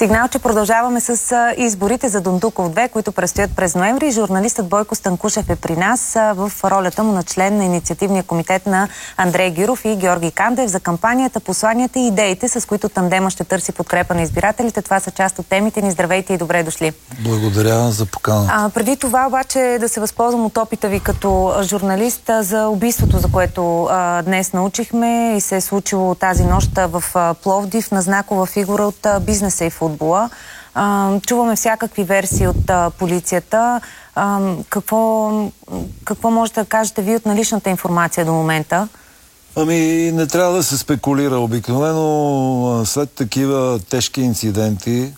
Сигнал, че продължаваме с изборите за Дондуков 2, които предстоят през ноември. Журналистът Бойко Станкушев е при нас в ролята му на член на инициативния комитет на Андрей Гюров и Георги Кандев за кампанията, посланията и идеите, с които тандема ще търси подкрепа на избирателите. Това са част от темите ни. Здравейте и добре дошли. Благодаря за поканата. Преди това обаче да се възползвам от опита ви като журналист за убийството, за което днес научихме и се е случило тази нощ в Пловдив на знакова фигура от бизнеса и футбола. Чуваме всякакви версии от полицията. Какво можете да кажете ви от наличната информация до момента? Не трябва да се спекулира. Обикновено след такива тежки инциденти,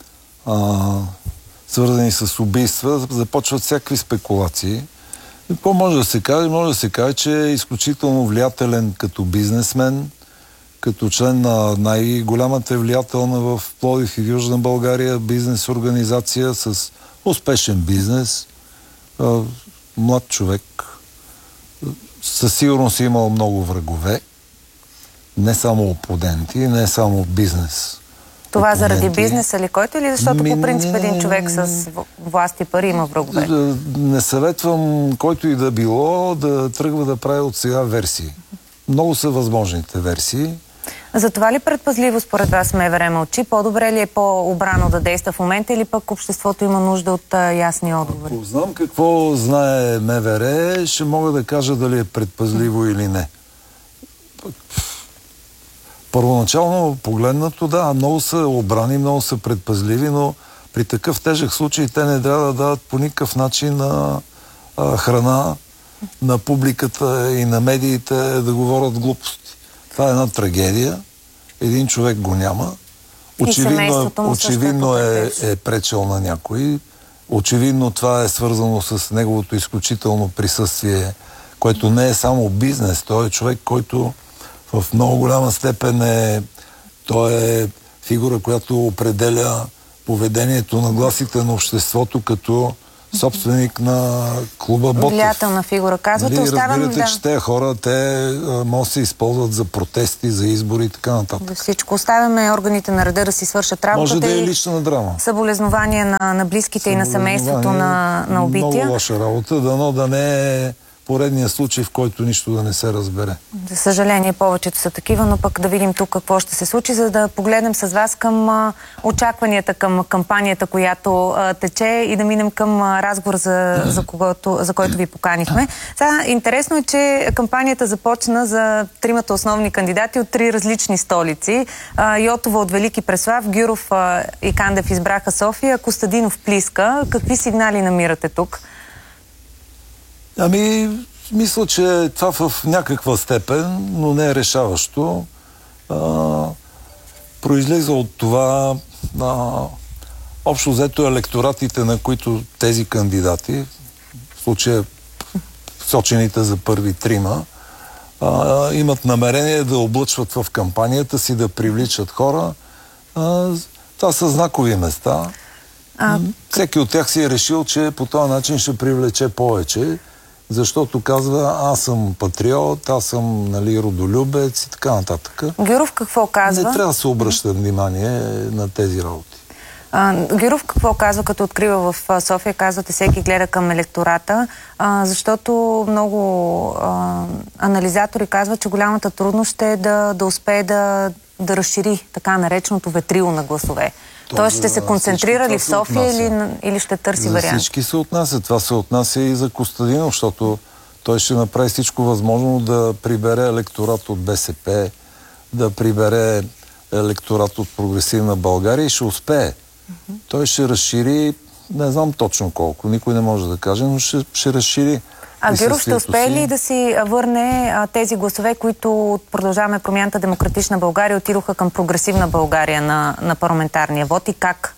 свързани с убийства, започват всякакви спекулации. Какво може да се каже? Може да се каже, че е изключително влиятелен като бизнесмен, като член на най-голямата влиятелна в Пловдив и в Южна България бизнес организация с успешен бизнес, млад човек. Със сигурност е имал много врагове, не само опоненти, не само бизнес. Това опоненти. Заради бизнеса ли който или защото по принцип един човек с власт и пари има врагове? Не съветвам който и да било да тръгва да прави от сега версии. Много са възможните версии. За това ли предпазливо според вас МВР мълчи? По-добре ли е по-обрано да действа в момента или пък обществото има нужда от ясни отговори? Ако знам какво знае МВР, ще мога да кажа дали е предпазливо или не. Първоначално погледнато, да, много са обрани, много са предпазливи, но при такъв тежък случай те не трябва да дадат по никакъв начин храна на публиката и на медиите да говорят глупости. Това е една трагедия. Един човек го няма. Очевидно е пречел на някой. Очевидно това е свързано с неговото изключително присъствие, което не е само бизнес. Той е човек, който в много голяма степен той е фигура, която определя поведението, нагласите на обществото като собственик на клуба Ботев. Влиятелна фигура, казвате. Разбирате, че тези хора, те могат да се използват за протести, за избори и така нататък. Всичко. Оставяме органите на реда да си свършат работата. Може да е лична драма. Съболезнования на близките и на семейството на убития. Много лоша работа, дано да не е поредния случай, в който нищо да не се разбере. За съжаление, повечето са такива, но пък да видим тук какво ще се случи, за да погледнем с вас към очакванията към кампанията, която тече и да минем към разговор, за който ви поканихме. Сега, интересно е, че кампанията започна за тримата основни кандидати от три различни столици. Йотова от Велики Преслав, Гюров и Кандев избраха София, Костадинов Плиска. Какви сигнали намирате тук? Мисля, че това в някаква степен, но не е решаващо, произлиза от това общо взето електоратите, на които тези кандидати, в случая сочените за първи трима, имат намерение да облъчват в кампанията си, да привличат хора. Това са знакови места. Всеки от тях си е решил, че по този начин ще привлече повече, защото казва, аз съм патриот, аз съм родолюбец и така нататък. Гюров какво казва? Не трябва да се обръща внимание на тези работи. Гюров какво казва, като открива в София? Казвате, всеки гледа към електората, защото много анализатори казват, че голямата трудност ще е да успее да разшири така нареченото ветрило на гласове. Тоест ще се концентрира ли в София или ще търси вариант? За всички се отнася. Това се отнася и за Костадинов, защото той ще направи всичко възможно да прибере електорат от БСП, да прибере електорат от Прогресивна България и ще успее. Той ще разшири, не знам точно колко, никой не може да каже, но ще разшири. Гюров ще успее ли да си върне тези гласове, които от Продължаваме промяната Демократична България отидоха към Прогресивна България на парламентарния вод и как?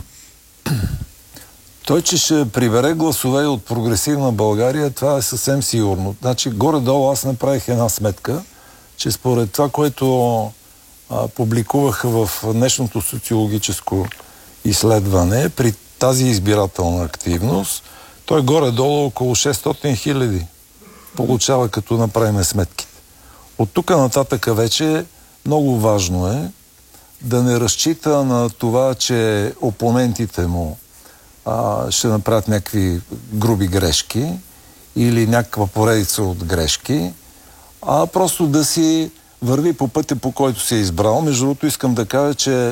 Той, че ще прибере гласове от Прогресивна България, това е съвсем сигурно. Значи, горе-долу аз направих една сметка, че според това, което публикуваха в днешното социологическо изследване, при тази избирателна активност, той горе-долу около 600 хиляди получава, като направим сметките. От тук нататък вече много важно е да не разчита на това, че опонентите му ще направят някакви груби грешки или някаква поредица от грешки, а просто да си върви по пътя, по който си е избрал. Между другото, искам да кажа, че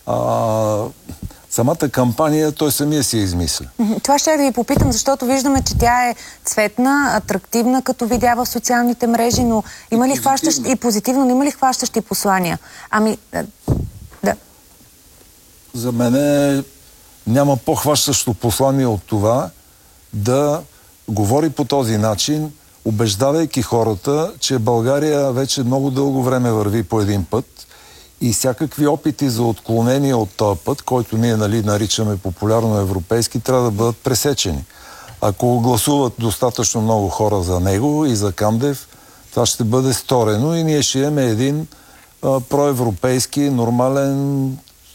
самата кампания той самия си е измисля. Това ще да ви попитам, защото виждаме, че тя е цветна, атрактивна, като видя в социалните мрежи, но има ли хващащи и позитивно, но има ли хващащи послания? Ами, да. За мен няма по-хващащо послание от това да говори по този начин, убеждавайки хората, че България вече много дълго време върви по един път и всякакви опити за отклонение от този път, който ние наричаме популярно европейски, трябва да бъдат пресечени. Ако гласуват достатъчно много хора за него и за Кандев, това ще бъде сторено и ние ще имаме един проевропейски, нормален,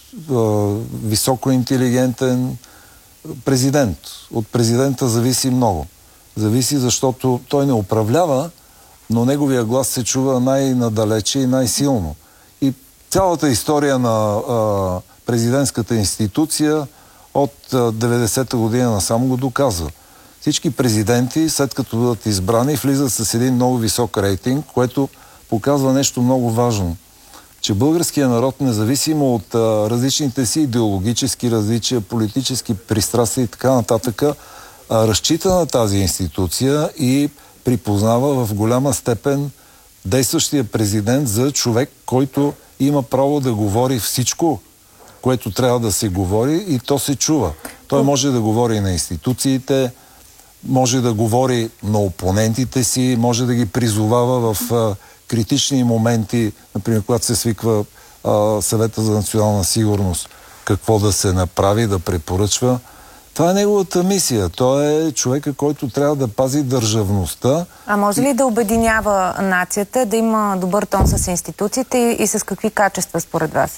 високоинтелигентен президент. От президента зависи много. Зависи, защото той не управлява, но неговия глас се чува най-надалече и най-силно. И цялата история на президентската институция от 90-та година насам го доказва. Всички президенти, след като бъдат избрани, влизат с един много висок рейтинг, което показва нещо много важно. Че българския народ, независимо от различните си идеологически различия, политически пристрастия и така нататък, разчита на тази институция и припознава в голяма степен действащия президент за човек, който има право да говори всичко, което трябва да се говори и то се чува. Той може да говори на институциите, може да говори на опонентите си, може да ги призовава в критични моменти, например, когато се свиква Съвета за национална сигурност, какво да се направи, да препоръчва. Това е неговата мисия. Той е човека, който трябва да пази държавността. А може ли да обединява нацията, да има добър тон с институциите и с какви качества според вас?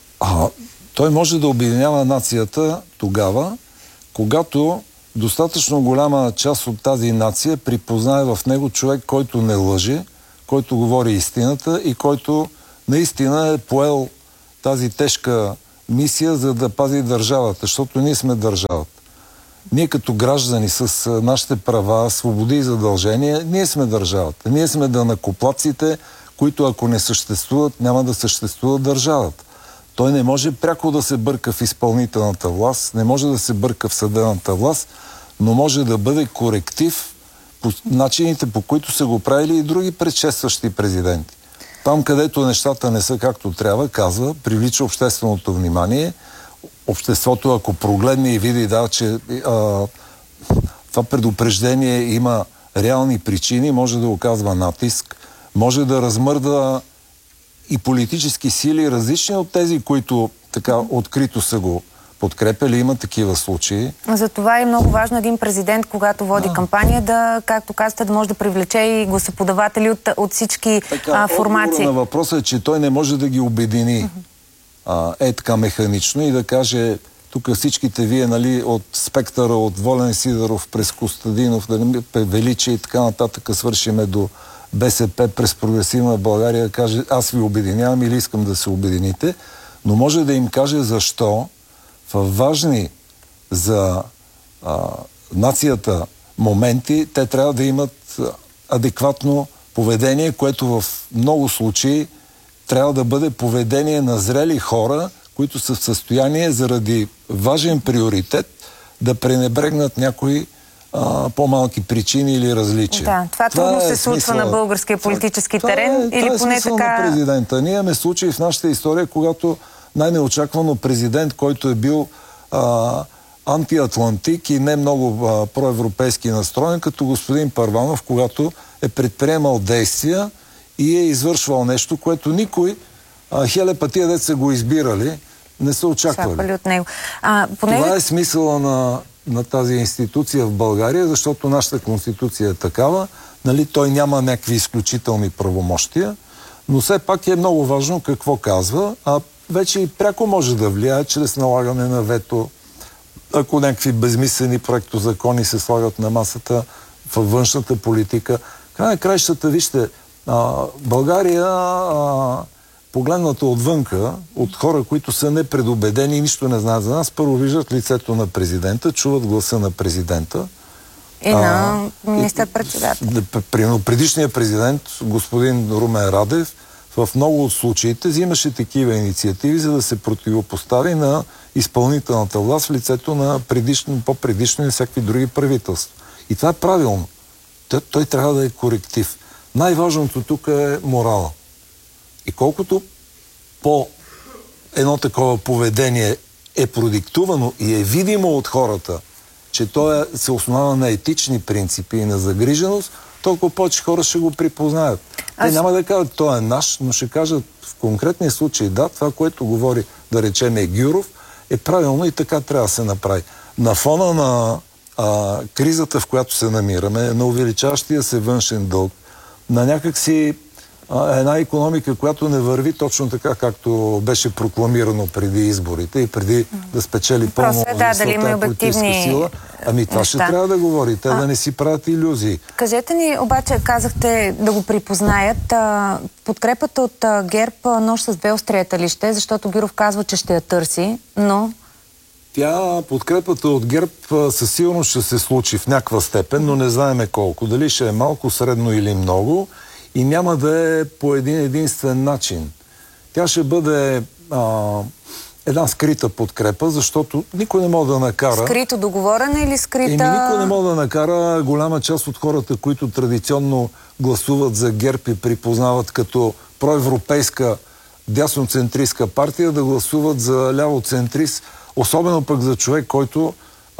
Той може да обединява нацията тогава, когато достатъчно голяма част от тази нация припознае в него човек, който не лъже, който говори истината и който наистина е поел тази тежка мисия, за да пази държавата, защото ние сме държавата. Ние като граждани с нашите права, свободи и задължения, ние сме държавата. Ние сме данъкоплатците, които ако не съществуват, няма да съществува държавата. Той не може пряко да се бърка в изпълнителната власт, не може да се бърка в съдебната власт, но може да бъде коректив по начините, по които са го правили и други предшестващи президенти. Там, където нещата не са както трябва, казва, привлича общественото внимание. Обществото, ако прогледне и види, че това предупреждение има реални причини, може да оказва натиск, може да размърда и политически сили, различни от тези, които така открито са го подкрепяли. Има такива случаи. Затова е много важно един президент, когато води кампания, да, както казвате, да може да привлече и гласоподаватели от всички формации. Отговор на въпроса е, че той не може да ги обедини така механично и да каже, тук всичките вие, от спектъра от Волен Сидеров през Костадинов, Величие и така нататък, свършиме до БСП през Прогресивна България, каже, аз ви обединявам или искам да се обедините, но може да им каже защо в важни за нацията моменти те трябва да имат адекватно поведение, което в много случаи трябва да бъде поведение на зрели хора, които са в състояние заради важен приоритет да пренебрегнат някои по-малки причини или различия. Да, това трудно се случва на българския политически терен. Това е смисъл на президента. Ние имаме случаи в нашата история, когато най-неочаквано президент, който е бил антиатлантик и не много проевропейски настроен, като господин Първанов, когато е предприемал действия и е извършвал нещо, което никой, хеле пътия дет са го избирали, не са очаквали. От него. Това е смисъла на тази институция в България, защото нашата конституция е такава. Той няма някакви изключителни правомощия, но все пак е много важно какво казва, вече и пряко може да влияе чрез налагане на вето. Ако някакви безмислени проектозакони се слагат на масата във външната политика. Край на краищата, вижте, България погледнато отвънка, от хора, които са непредубедени и нищо не знаят за нас, първо виждат лицето на президента, чуват гласа на президента. И на министър-председател. Предишният президент, господин Румен Радев, в много от случаите взимаше такива инициативи, за да се противопостави на изпълнителната власт в лицето на по-предишни и всякакви други правителства. И това е правилно. Той трябва да е коректив. Най-важното тук е морала. И колкото по едно такова поведение е продиктувано и е видимо от хората, че той се основава на етични принципи и на загриженост, толкова повече хора ще го припознаят. Те няма да кажат, той е наш, но ще кажат в конкретния случай, да, това, което говори, да речем, Гюров, е правилно и така трябва да се направи. На фона на кризата, в която се намираме, на увеличаващия се външен дълг, на някакси една икономика, която не върви точно така, както беше прокламирано преди изборите и преди да спечели пълно мнозинство политическа сила. Ами това ще трябва да говори, те да не си правят илюзии. Кажете ни, обаче, казахте да го припознаят. Подкрепата от ГЕРБ нож с две острията ли ще, защото Гюров казва, че ще я търси, но... Подкрепата от ГЕРБ със сигурност ще се случи в някаква степен, но не знаеме колко. Дали ще е малко, средно или много. И няма да е по един единствен начин. Тя ще бъде една скрита подкрепа, защото никой не може да накара... Скрито договорена или скрита... Никой не може да накара голяма част от хората, които традиционно гласуват за ГЕРБ и припознават като проевропейска дясноцентристка партия, да гласуват за лявоцентрист, особено пък за човек, който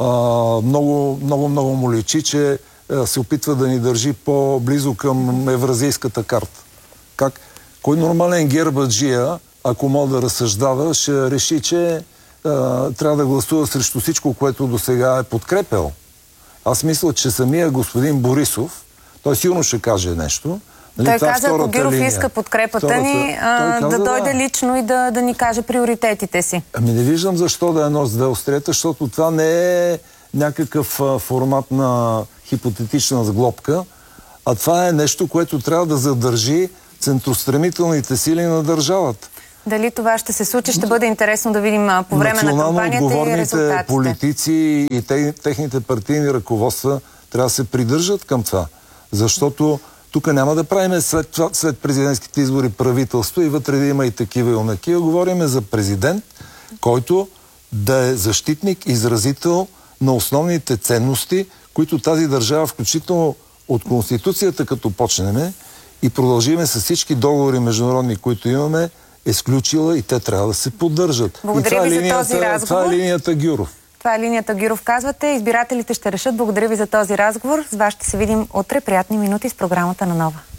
много му личи, че се опитва да ни държи по-близо към евразийската карта. Кой нормален гербаджия, ако мога да разсъждава, ще реши, че трябва да гласува срещу всичко, което досега е подкрепял? Аз мисля, че самия господин Борисов, той сигурно ще каже нещо. Той каза, ако Гюров иска подкрепата ни, да дойде лично и да ни каже приоритетите си. Ами не виждам защо да е нос две острията, защото това не е някакъв формат на хипотетична сглобка, а това е нещо, което трябва да задържи центростремителните сили на държавата. Дали това ще се случи, ще бъде интересно да видим по време на кампанията и резултатите. Политици и техните партийни ръководства трябва да се придържат към това, защото тук няма да правим след президентските избори правителство и вътре да има и такива и онакива. Говорим за президент, който да е защитник, изразител на основните ценности, които тази държава, включително от Конституцията, като почнеме и продължиме с всички договори международни, които имаме, е сключила и те трябва да се поддържат. Благодаря ви за този разговор. Това е линията Гюров. Това е линията Гюров, казвате. Избирателите ще решат. Благодаря ви за този разговор. С вас ще се видим утре. Приятни минути с програмата на Нова.